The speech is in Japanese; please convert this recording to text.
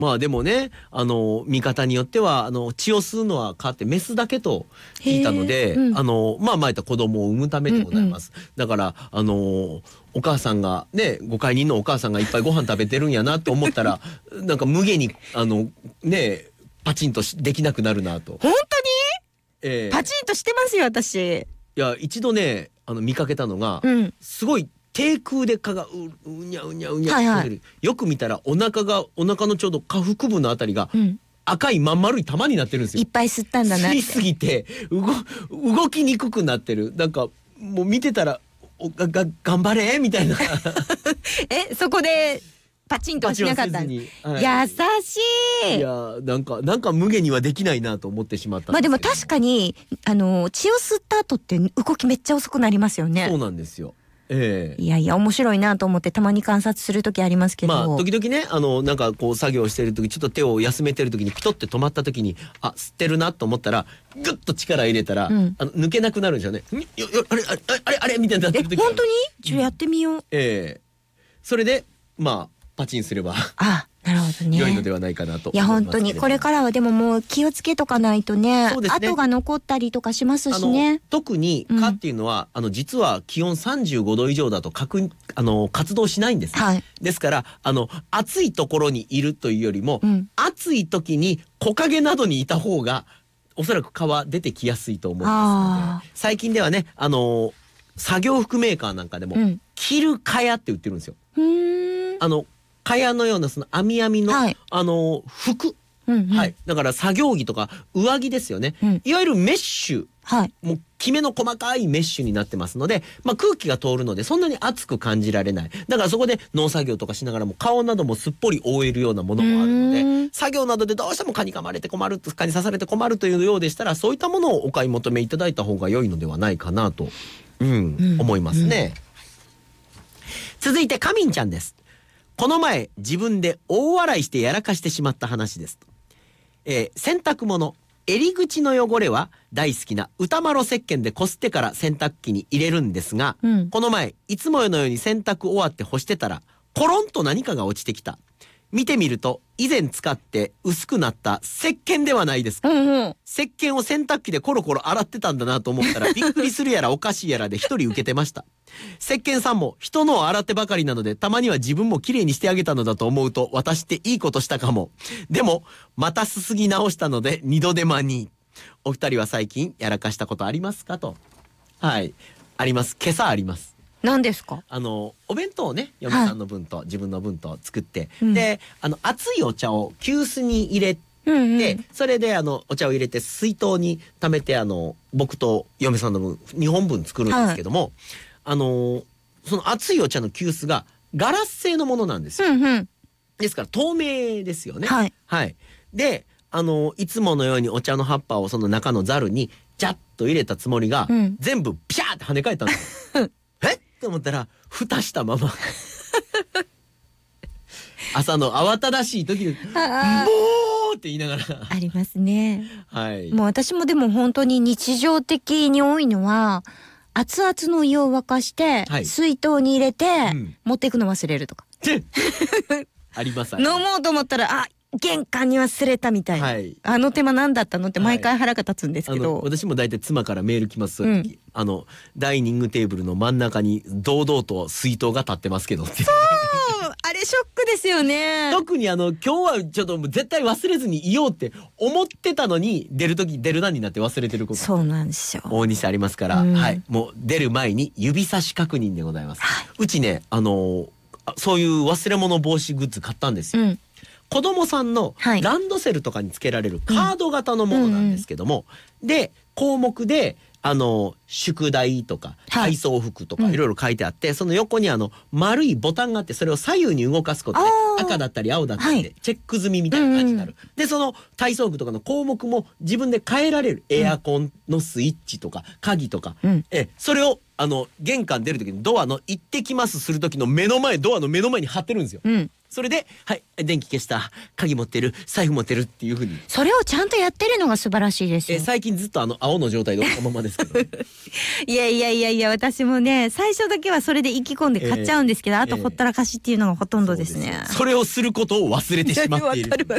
まあでもね、見方によっては血を吸うのは蚊ってメスだけと聞いたので、 うん、 まあまあ子供を産むためでございます。だからお母さんがね、ご懐妊のお母さんがいっぱいご飯食べてるんやなと思ったらなんか無下にねパチンとできなくなるなと。 本当に、パチンとしてますよ私。 いや一度ね見かけたのが、すごい低空で蚊がうにゃうにゃうにゃ、はいはい、よく見たらお腹のちょうど下腹部のあたりが、赤いまん丸い玉になってるんですよ。 いっぱい吸ったんだなって。吸いすぎて動きにくくなってる。なんかもう見てたら頑張れみたいなそこでパチンとはしなかった。はい、優しい。 いやなんか無下にはできないなと思ってしまったんです。 まあでも確かに血を吸った後って動きめっちゃ遅くなりますよね。 そうなんですよ。 いやいや面白いなと思ってたまに観察する時ありますけど、 まあ時々ねなんかこう作業してる時ちょっと手を休めてる時にピトって止まった時に吸ってるなと思ったらグッと力入れたら、抜けなくなるんですよね。あれみたいになってる時。 本当にちょっとやってみよう。 それでまあパチンすればなるほどね、 良いのではないかなと思いますけれども。 いや本当にこれからはでももう気をつけとかないとね、跡が残ったりとかしますしね。 特に蚊っていうのは、実は気温35度以上だと活動しないんです、ですから暑いところにいるというよりも、暑い時に木陰などにいた方がおそらく蚊は出てきやすいと思いますので、最近ではね作業服メーカーなんかでも、着る蚊帳って売ってるんですよ。蚊帳のようなその網の、服、だから作業着とか上着ですよね、いわゆるメッシュ、もうきめの細かいメッシュになってますので、空気が通るのでそんなに暑く感じられない。だからそこで農作業とかしながらも顔などもすっぽり覆えるようなものもあるので、作業などでどうしても蚊に噛まれて困る、蚊に刺されて困るというようでしたら、そういったものをお買い求めいただいた方が良いのではないかなと、思いますね。続いてかみんちゃんです。この前自分で大笑いしてやらかしてしまった話です。洗濯物襟口の汚れは大好きな歌丸石鹸でこすってから洗濯機に入れるんですが、この前いつものように洗濯終わって干してたらコロンと何かが落ちてきた。見てみると以前使って薄くなった石鹸ではないですか。石鹸を洗濯機でコロコロ洗ってたんだなと思ったらびっくりするやらおかしいやらで一人受けてました。石鹸さんも人のを洗ってばかりなのでたまには自分もきれいにしてあげたのだと思うと、私っていいことしたかも。でもまたすすぎ直したので二度手間に。お二人は最近やらかしたことありますかと。はい、あります。今朝あります。 何ですか。 お弁当をね、嫁さんの分と自分の分と作って、で熱いお茶を急須に入れて、それでお茶を入れて水筒に溜めて僕と嫁さんの分2本分作るんですけども、その熱いお茶の急須がガラス製のものなんですよ。ですから透明ですよね。でいつものようにお茶の葉っぱをその中のザルにジャッと入れたつもりが、全部ピシャーって跳ね返ったんですよ。と思ったら蓋したまま朝の慌ただしい時に「ボー!」って言いながらありますね。もう私もでも本当に日常的に多いのは熱々の湯を沸かして、水筒に入れて、持っていくの忘れるとかあります。 飲もうと思ったら玄関に忘れたみたいな、手間何だったのって毎回腹が立つんですけど、 私も大体妻からメール来ます。ダイニングテーブルの真ん中に堂々と水筒が立ってますけどって。 そうあれショックですよね。 特に今日はちょっと絶対忘れずにいようって思ってたのに出る段になって忘れてること、 そうなんですよ、 大西ありますから、もう出る前に指差し確認でございます。うちねそういう忘れ物防止グッズ買ったんですよ。子供さんのランドセルとかにつけられるカード型のものなんですけども、で項目で宿題とか体操服とかいろいろ書いてあって、その横に丸いボタンがあって、それを左右に動かすことで赤だったり青だったりでチェック済みみたいな感じになる。でその体操服とかの項目も自分で変えられる。エアコンのスイッチとか鍵とか、それを玄関出る時にドアの行ってきますする時のドアの目の前に貼ってるんですよ。 それで、はい、電気消した、鍵持ってる、財布持ってるっていうふうに。 それをちゃんとやってるのが素晴らしいですよ。 最近ずっと青の状態でこのままですけど、ね、 いや、私もね、最初だけはそれで意気込んで買っちゃうんですけど、あとほったらかしっていうのがほとんどですね。 それをすることを忘れてしまっている。